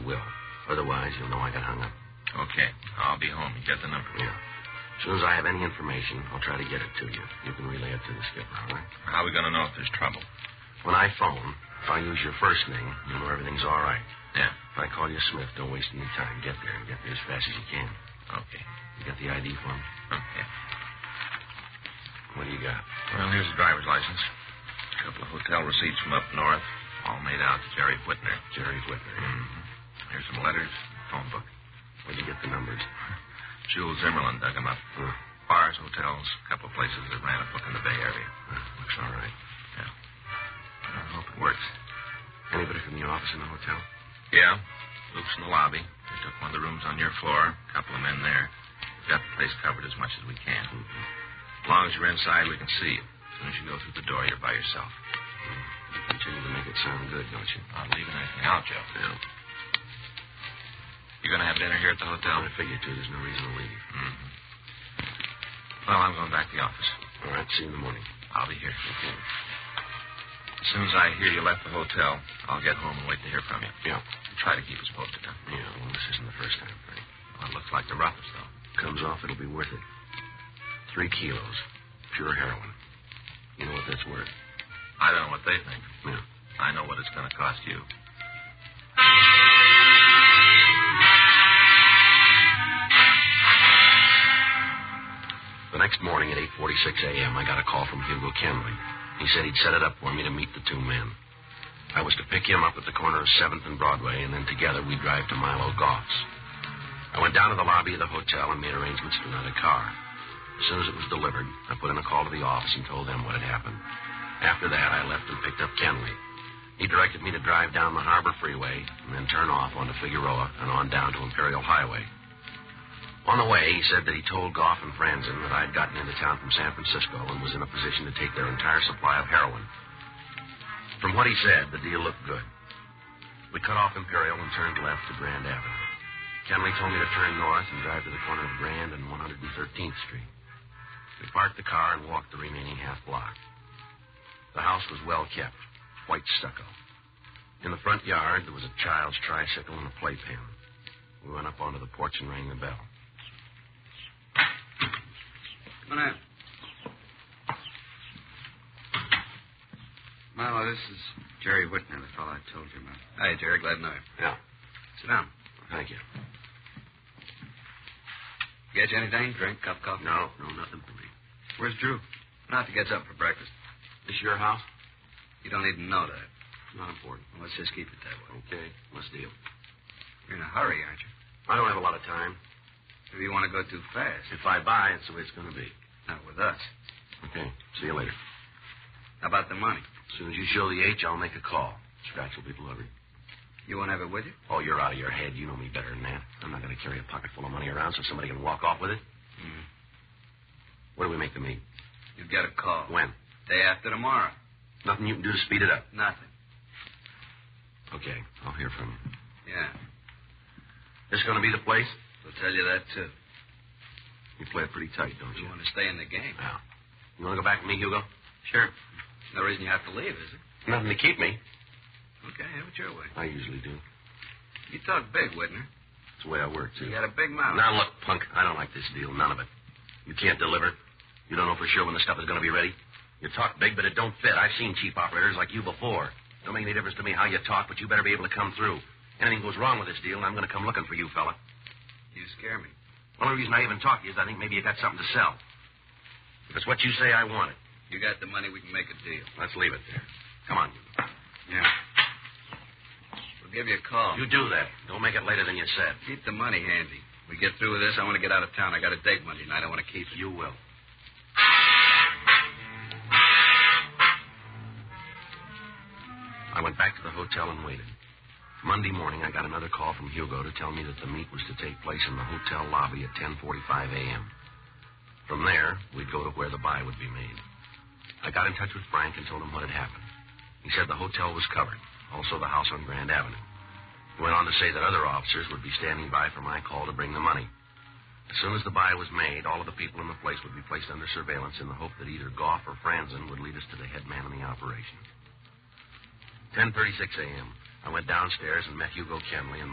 will. Otherwise, you'll know I got hung up. Okay. I'll be home. You get the number. Yeah. As soon as I have any information, I'll try to get it to you. You can relay it to the skipper, all right? How are we going to know if there's trouble? When I phone, if I use your first name, you'll know everything's all right. Yeah. If I call you Smith, don't waste any time. Get there and get there as fast as you can. Okay. You got the ID for me? Okay. What do you got? Well, here's the driver's license. A couple of hotel receipts from up north, all made out to Jerry Whitner. Jerry Whitner. Mm-hmm. Here's some letters, phone book. Where'd you get the numbers? Jules Zimmerlin dug them up. Bars, hotels, a couple of places that ran a book in the Bay Area. Looks all right. Yeah. I hope it works. Anybody from the office in the hotel? Yeah. Luke's in the lobby. They took one of the rooms on your floor. A couple of men there. We've got the place covered as much as we can. Mm-hmm. As long as you're inside, we can see you. As soon as you go through the door, you're by yourself. You continue to make it sound good, don't you? Not leaving anything out, Joe. Yeah. You going to have dinner here at the hotel? I figured to. There's no reason to leave. Mm-hmm. Well, I'm going back to the office. All right, see you in the morning. I'll be here. Okay. As soon as I hear you left the hotel, I'll get home and wait to hear from you. Yeah. Try to keep us posted, huh? Yeah, well, this isn't the first time, Frank. Well, it looks like the roughest, though. Comes off, it'll be worth it. 3 kilos. Pure heroin. You know what that's worth? I don't know what they think. Yeah. I know what it's going to cost you. The next morning at 8:46 a.m., I got a call from Hugo Kenley. He said he'd set it up for me to meet the 2 men. I was to pick him up at the corner of 7th and Broadway, and then together we'd drive to Milo Goff's. I went down to the lobby of the hotel and made arrangements to rent a car. As soon as it was delivered, I put in a call to the office and told them what had happened. After that, I left and picked up Kenley. He directed me to drive down the Harbor Freeway and then turn off onto Figueroa and on down to Imperial Highway. On the way, he said that he told Goff and Franzen that I had gotten into town from San Francisco and was in a position to take their entire supply of heroin. From what he said, the deal looked good. We cut off Imperial and turned left to Grand Avenue. Kenley told me to turn north and drive to the corner of Grand and 113th Street. We parked the car and walked the remaining half block. The house was well kept, white stucco. In the front yard, there was a child's tricycle and a playpen. We went up onto the porch and rang the bell. Come on in. Milo, this is Jerry Whitner, the fellow I told you about. Hi, Jerry. Glad to know you. Yeah. Sit down. Thank you. Get you anything? Drink, cup of coffee? No, nothing for me. Where's Drew? Not to get up for breakfast. This your house? You don't even know that. Not important. Well, let's just keep it that way. Okay. What's the deal? You're in a hurry, aren't you? I don't have a lot of time. If you want to go too fast. If I buy, it's the way it's going to be. Not with us. Okay. See you later. How about the money? As soon as you show the H, I'll make a call. Scratch will be delivered. You won't have it with you? Oh, you're out of your head. You know me better than that. I'm not going to carry a pocket full of money around so somebody can walk off with it. Where do we make the meet? You'll get a call. When? Day after tomorrow. Nothing you can do to speed it up? Nothing. Okay. I'll hear from you. Yeah. This going to be the place? We'll tell you that, too. You play it pretty tight, don't you? You want to stay in the game. Yeah. You want to go back with me, Hugo? Sure. No reason you have to leave, is there? Nothing to keep me. Okay, have it your way. I usually do. You talk big, Whitner. It's the way I work, too. You got a big mouth. Now, look, punk, I don't like this deal. None of it. You can't deliver. You don't know for sure when the stuff is going to be ready. You talk big, but it don't fit. I've seen cheap operators like you before. Don't make any difference to me how you talk, but you better be able to come through. Anything goes wrong with this deal, and I'm going to come looking for you, fella. You scare me. The only reason I even talk to you is I think maybe you got something to sell. If it's what you say, I want it. You got the money, we can make a deal. Let's leave it there. Come on. Yeah. We'll give you a call. You do that. Don't make it later than you said. Keep the money handy. We get through with this, I want to get out of town. I got a date Monday night. I want to keep it. You will. I went back to the hotel and waited. Monday morning, I got another call from Hugo to tell me that the meet was to take place in the hotel lobby at 10:45 a.m. From there, we'd go to where the buy would be made. I got in touch with Frank and told him what had happened. He said the hotel was covered, also the house on Grand Avenue. He went on to say that other officers would be standing by for my call to bring the money. As soon as the buy was made, all of the people in the place would be placed under surveillance in the hope that either Goff or Franzen would lead us to the head man in the operation. 10:36 a.m. I went downstairs and met Hugo Kenley and